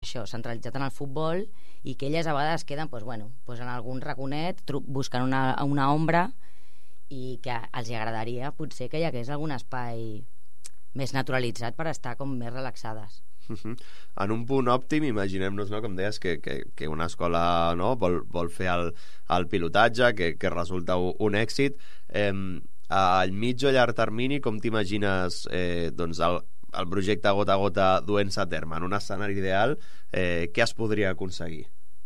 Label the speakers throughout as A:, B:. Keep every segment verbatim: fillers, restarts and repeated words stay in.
A: això, centralitzat en el futbol, i que elles a vegades queden doncs, bueno, doncs en algun raconet buscant una, una ombra, i que els agradaria potser que hi hagués algun espai més naturalitzat per estar com més relaxades.
B: Uh-huh. En un punt òptim, imaginem-nos, no, com deies, que, que, que una escola, no, vol, vol fer el, el pilotatge, que, que resulta un, un èxit. Eh, al mig o llarg termini, com t'imagines eh, doncs el, el projecte gota a gota duent-se a terme? En un escenari ideal, eh, què es podria aconseguir?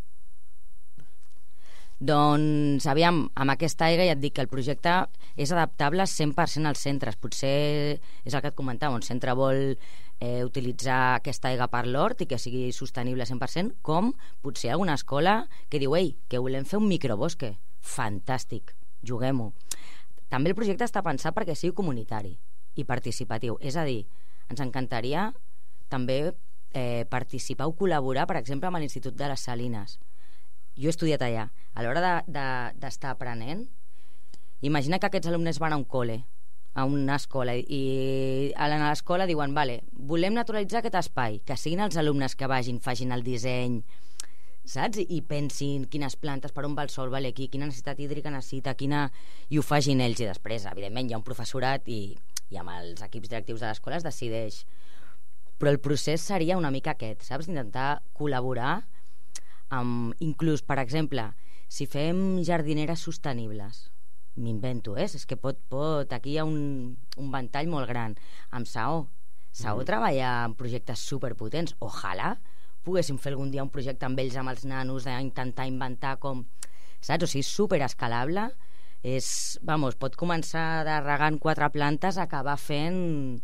A: Doncs, aviam, amb aquesta aigua ja et dic que el projecte és adaptable cent per cent als centres. Potser és el que et comentava, un centre vol eh, utilitzar aquesta aigua per l'hort i que sigui sostenible cent per cent, com potser alguna escola que diu, ei, que volem fer un microbosque. Fantàstic, juguem-ho. També el projecte està pensat perquè sigui comunitari i participatiu. És a dir, ens encantaria també eh, participar o col·laborar, per exemple, amb l'Institut de les Salines. Jo he estudiat allà. A l'hora d'estar de, de, aprenent, imagina que aquests alumnes van a un col·le, a una escola, i a l'escola diuen, vale, volem naturalitzar aquest espai, que siguin els alumnes que vagin, facin el disseny, saps? I pensin quines plantes, per on va el sol, vale, aquí, quina necessitat hídrica necessita, quina... i ho facin ells, i després, evidentment, hi ha un professorat i, i amb els equips directius de l'escola es decideix. Però el procés seria una mica aquest, saps? Intentar col·laborar amb, inclús, per exemple, si fem jardineres sostenibles, m'invento, eh? És que pot, pot, aquí hi ha un, un ventall molt gran. Amb Saó, Saó mm. treballa en projectes superpotents. Ojalà poguéssim fer algun dia un projecte amb ells, amb els nanos, d'intentar inventar com... Saps? O sigui, superescalable. És, vamos, pot començar de regant quatre plantes a acabar fent...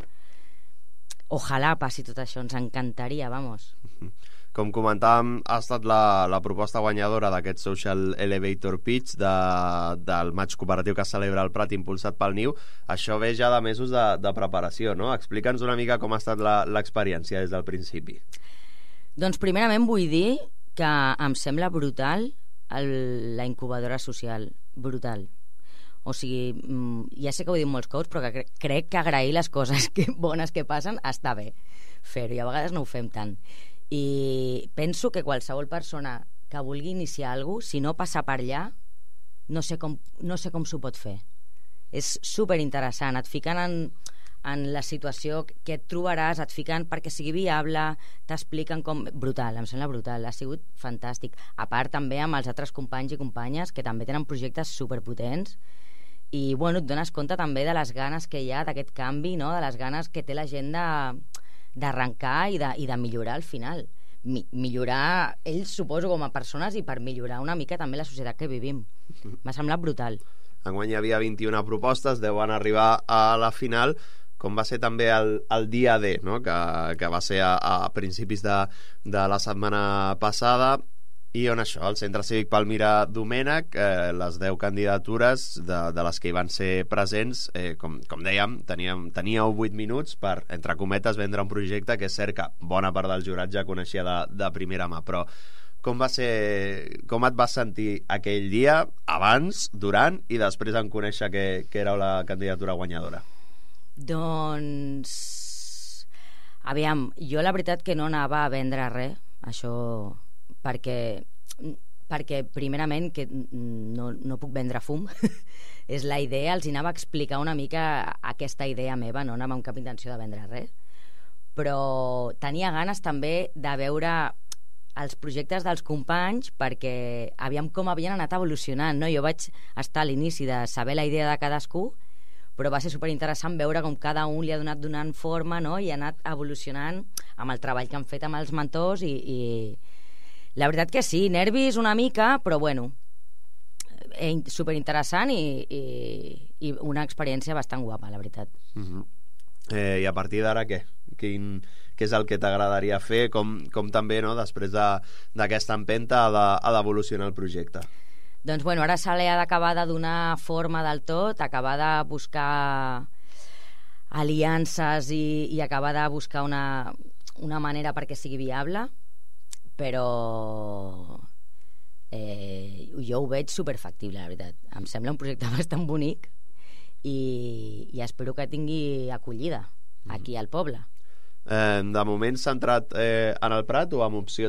A: Ojalà passi tot això, ens encantaria, vamos.
B: Mm-hmm. Com comentàvem, ha estat la, la proposta guanyadora d'aquest Social Elevator Pitch de, del maig cooperatiu que es celebra al Prat, impulsat pel Niu. Això ve ja de mesos de, de preparació, no? Explica'ns una mica com ha estat l'experiència des del principi.
A: Doncs primerament vull dir que em sembla brutal el, la incubadora social, brutal. O sigui, ja sé que ho he dit molts cops, però que crec que agrair les coses que, bones que passen està bé fer-ho, i a vegades no ho fem tant. I penso que qualsevol persona que vulgui iniciar alguna cosa, si no passa per allà, no sé com, no sé com s'ho pot fer. És superinteressant, et fiquen en, en la situació que et trobaràs, et fiquen perquè sigui viable, t'expliquen com... Brutal, em sembla brutal, ha sigut fantàstic. A part també amb els altres companys i companyes que també tenen projectes superpotents, i bueno, et dones compte també de les ganes que hi ha d'aquest canvi, no? De les ganes que té la gent de... d'arrencar i de, i de millorar al final. Mi, millorar ells, suposo, com a persones, i per millorar una mica també la societat que vivim. M'ha semblat brutal.
B: Enguany hi havia vint-i-una propostes, deuen arribar a la final. Com va ser també el, el dia D, no? que, que va ser a, a principis de, de la setmana passada, i on això, el Centre Cívic Palmira Domènech, eh, les deu candidatures de, de les que hi van ser presents, eh, com, com dèiem, teníem, teníeu vuit minuts per, entre cometes, vendre un projecte que és cert que bona part del jurat ja coneixia de, de primera mà, però com va ser, com et vas sentir aquell dia, abans, durant i després en conèixer que, que era la candidatura guanyadora?
A: Doncs... Aviam, jo la veritat que no anava a vendre res, això... perquè, perquè primerament que no, no puc vendre fum és la idea, els anava a explicar una mica aquesta idea meva, no anava amb cap intenció de vendre res, però tenia ganes també de veure els projectes dels companys, perquè aviam com havien anat evolucionant, no? Jo vaig estar a l'inici de saber la idea de cadascú, però va ser superinteressant veure com cada un li ha donat donant forma, no? I ha anat evolucionant amb el treball que han fet amb els mentors, i, i la veritat que sí, nervis una mica, però bueno, superinteressant i, i, i una experiència bastant guapa, la veritat.
B: Mm-hmm. eh, I a partir d'ara què? Quin, què és el que t'agradaria fer? Com, com també, no, després d'aquesta empenta ha d'evolucionar el projecte?
A: Doncs bueno, ara se li ha d'acabar de donar forma del tot, acabar de buscar aliances i, i acabar de buscar una, una manera perquè sigui viable, però eh, jo ho veig superfactible, la veritat. Em sembla un projecte bastant bonic i, i espero que tingui acollida aquí al poble.
B: Eh, de moment centrat eh, en el Prat o amb opció